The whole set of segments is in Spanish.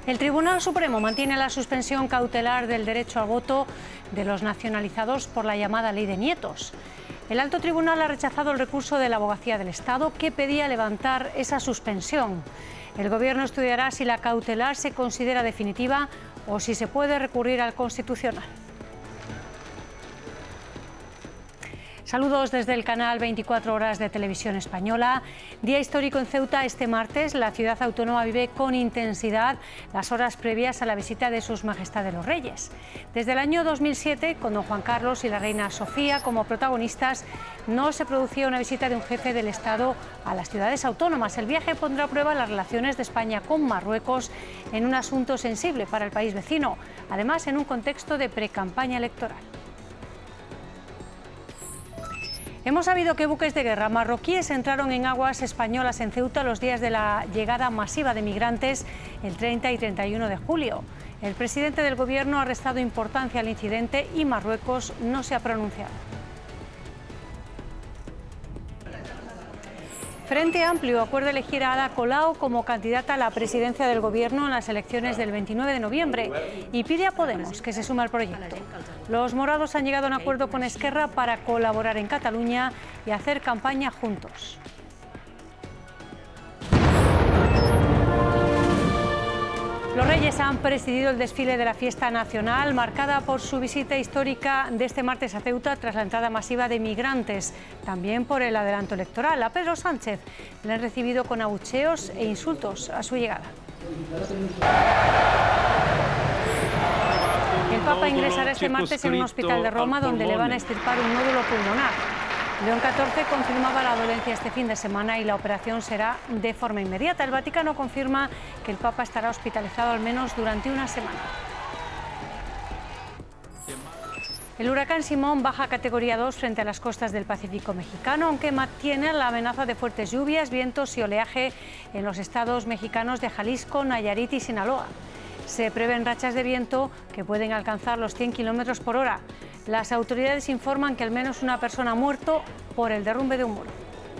El Tribunal Supremo mantiene la suspensión cautelar del derecho al voto de los nacionalizados por la llamada Ley de Nietos. El Alto Tribunal ha rechazado el recurso de la Abogacía del Estado que pedía levantar esa suspensión. El Gobierno estudiará si la cautelar se considera definitiva o si se puede recurrir al Constitucional. Saludos desde el canal 24 Horas de Televisión Española. Día histórico en Ceuta este martes. La ciudad autónoma vive con intensidad las horas previas a la visita de Sus Majestades los Reyes. Desde el año 2007, con don Juan Carlos y la reina Sofía como protagonistas, no se producía una visita de un jefe del Estado a las ciudades autónomas. El viaje pondrá a prueba las relaciones de España con Marruecos en un asunto sensible para el país vecino, además en un contexto de precampaña electoral. Hemos sabido que buques de guerra marroquíes entraron en aguas españolas en Ceuta los días de la llegada masiva de migrantes el 30 y 31 de julio. El presidente del Gobierno ha restado importancia al incidente y Marruecos no se ha pronunciado. Frente Amplio acuerda elegir a Ada Colau como candidata a la presidencia del Gobierno en las elecciones del 29 de noviembre y pide a Podemos que se sume al proyecto. Los morados han llegado a un acuerdo con Esquerra para colaborar en Cataluña y hacer campaña juntos. Los Reyes han presidido el desfile de la fiesta nacional, marcada por su visita histórica de este martes a Ceuta tras la entrada masiva de migrantes, también por el adelanto electoral. A Pedro Sánchez le han recibido con abucheos e insultos a su llegada. El Papa ingresará este martes en un hospital de Roma donde le van a extirpar un nódulo pulmonar. León XIV confirmaba la dolencia este fin de semana y la operación será de forma inmediata. El Vaticano confirma que el Papa estará hospitalizado al menos durante una semana. El huracán Simón baja a categoría 2 frente a las costas del Pacífico mexicano, aunque mantiene la amenaza de fuertes lluvias, vientos y oleaje en los estados mexicanos de Jalisco, Nayarit y Sinaloa. Se prevén rachas de viento que pueden alcanzar los 100 kilómetros por hora. Las autoridades informan que al menos una persona ha muerto por el derrumbe de un muro.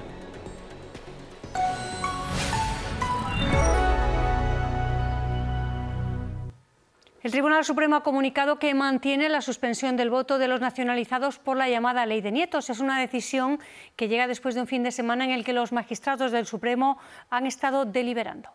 El Tribunal Supremo ha comunicado que mantiene la suspensión del voto de los nacionalizados por la llamada Ley de Nietos. Es una decisión que llega después de un fin de semana en el que los magistrados del Supremo han estado deliberando.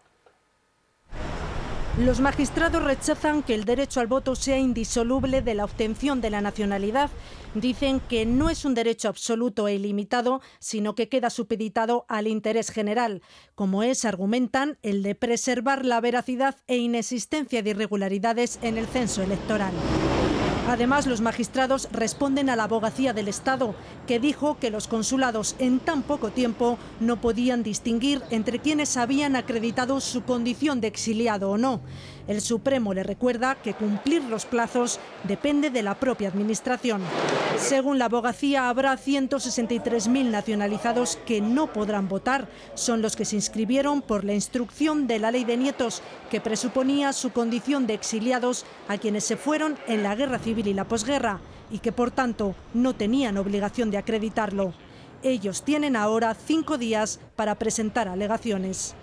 Los magistrados rechazan que el derecho al voto sea indisoluble de la obtención de la nacionalidad. Dicen que no es un derecho absoluto e ilimitado, sino que queda supeditado al interés general, como es, argumentan, el de preservar la veracidad e inexistencia de irregularidades en el censo electoral. Además, los magistrados responden a la Abogacía del Estado, que dijo que los consulados en tan poco tiempo no podían distinguir entre quienes habían acreditado su condición de exiliado o no. El Supremo le recuerda que cumplir los plazos depende de la propia Administración. Según la Abogacía, habrá 163.000 nacionalizados que no podrán votar. Son los que se inscribieron por la instrucción de la Ley de Nietos, que presuponía su condición de exiliados a quienes se fueron en la Guerra Civil y la posguerra, y que por tanto no tenían obligación de acreditarlo. Ellos tienen ahora 5 días para presentar alegaciones.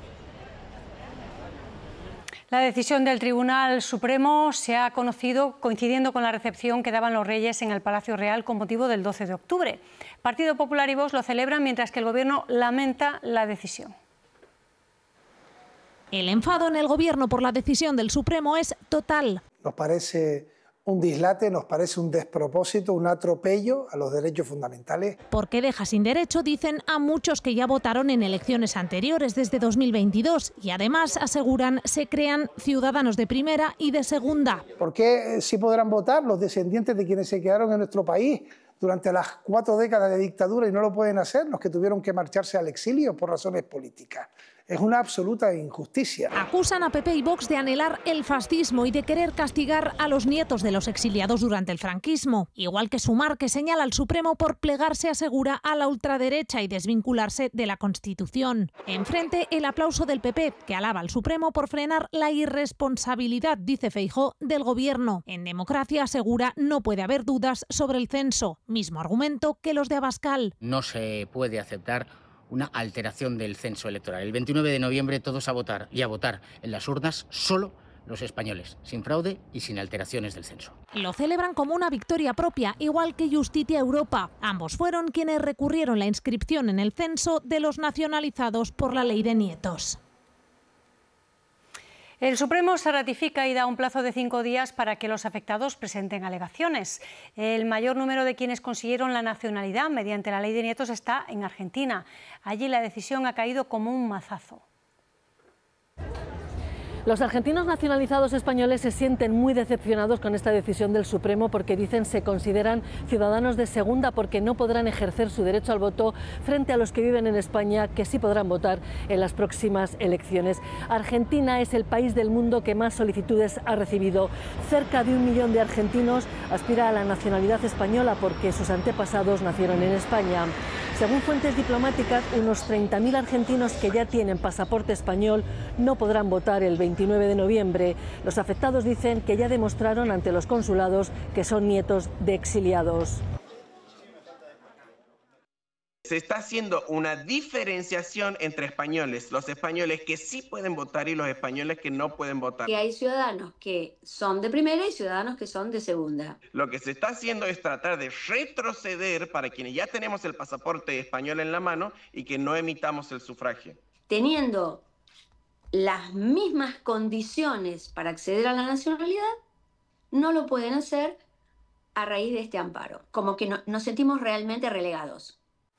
La decisión del Tribunal Supremo se ha conocido coincidiendo con la recepción que daban los Reyes en el Palacio Real con motivo del 12 de octubre. Partido Popular y Vox lo celebran mientras que el Gobierno lamenta la decisión. El enfado en el Gobierno por la decisión del Supremo es total. Nos parece un dislate, nos parece un despropósito, un atropello a los derechos fundamentales. Porque deja sin derecho, dicen, a muchos que ya votaron en elecciones anteriores desde 2022 y además, aseguran, se crean ciudadanos de primera y de segunda. ¿Por qué sí podrán votar los descendientes de quienes se quedaron en nuestro país durante las 4 décadas de dictadura y no lo pueden hacer los que tuvieron que marcharse al exilio por razones políticas? Es una absoluta injusticia. Acusan a PP y Vox de anhelar el fascismo y de querer castigar a los nietos de los exiliados durante el franquismo. Igual que Sumar, que señala al Supremo por plegarse, asegura, a la ultraderecha y desvincularse de la Constitución. Enfrente, el aplauso del PP, que alaba al Supremo por frenar la irresponsabilidad, dice Feijóo, del Gobierno. En democracia, asegura, no puede haber dudas sobre el censo. Mismo argumento que los de Abascal. No se puede aceptar una alteración del censo electoral. El 29 de noviembre todos a votar y a votar en las urnas, solo los españoles, sin fraude y sin alteraciones del censo. Lo celebran como una victoria propia, igual que Justitia Europa. Ambos fueron quienes recurrieron la inscripción en el censo de los nacionalizados por la ley de nietos. El Supremo se ratifica y da un plazo de 5 días para que los afectados presenten alegaciones. El mayor número de quienes consiguieron la nacionalidad mediante la ley de nietos está en Argentina. Allí la decisión ha caído como un mazazo. Los argentinos nacionalizados españoles se sienten muy decepcionados con esta decisión del Supremo porque dicen se consideran ciudadanos de segunda porque no podrán ejercer su derecho al voto frente a los que viven en España que sí podrán votar en las próximas elecciones. Argentina es el país del mundo que más solicitudes ha recibido. Cerca de 1 millón de argentinos aspira a la nacionalidad española porque sus antepasados nacieron en España. Según fuentes diplomáticas, unos 30.000 argentinos que ya tienen pasaporte español no podrán votar el 29 de noviembre. Los afectados dicen que ya demostraron ante los consulados que son nietos de exiliados. Se está haciendo una diferenciación entre españoles, los españoles que sí pueden votar y los españoles que no pueden votar. Que hay ciudadanos que son de primera y ciudadanos que son de segunda. Lo que se está haciendo es tratar de retroceder para quienes ya tenemos el pasaporte español en la mano y que no emitamos el sufragio. Teniendo las mismas condiciones para acceder a la nacionalidad, no lo pueden hacer a raíz de este amparo. Como que nos sentimos realmente relegados.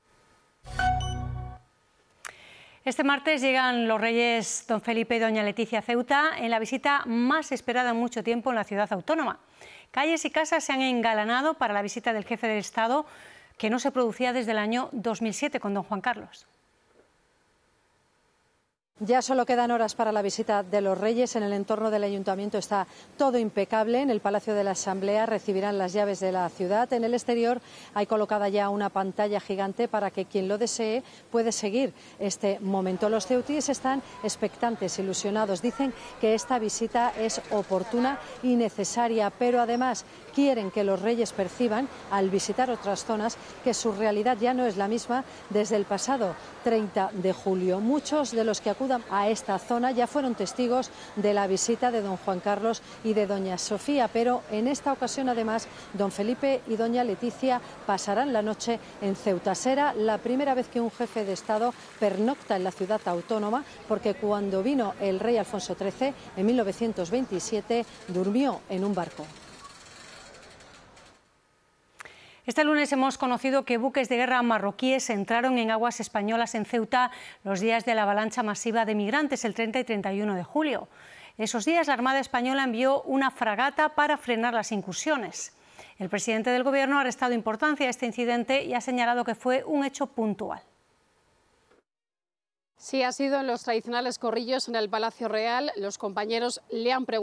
Este martes llegan los reyes don Felipe y doña Leticia a Ceuta en la visita más esperada en mucho tiempo en la ciudad autónoma. Calles y casas se han engalanado para la visita del jefe del Estado, que no se producía desde el año 2007 con don Juan Carlos. Ya solo quedan horas para la visita de los Reyes. En el entorno del Ayuntamiento está todo impecable. En el Palacio de la Asamblea recibirán las llaves de la ciudad. En el exterior hay colocada ya una pantalla gigante para que quien lo desee puede seguir este momento. Los ceutíes están expectantes, ilusionados. Dicen que esta visita es oportuna y necesaria, pero además quieren que los Reyes perciban, al visitar otras zonas, que su realidad ya no es la misma desde el pasado 30 de julio. Muchos de los que acudan a esta zona ya fueron testigos de la visita de don Juan Carlos y de doña Sofía, pero en esta ocasión además don Felipe y doña Leticia pasarán la noche en Ceuta. Será la primera vez que un jefe de Estado pernocta en la ciudad autónoma, porque cuando vino el rey Alfonso XIII en 1927 durmió en un barco. Este lunes hemos conocido que buques de guerra marroquíes entraron en aguas españolas en Ceuta los días de la avalancha masiva de migrantes, el 30 y 31 de julio. Esos días la Armada Española envió una fragata para frenar las incursiones. El presidente del Gobierno ha restado importancia a este incidente y ha señalado que fue un hecho puntual. Sí, ha sido en los tradicionales corrillos en el Palacio Real. Los compañeros le han preguntado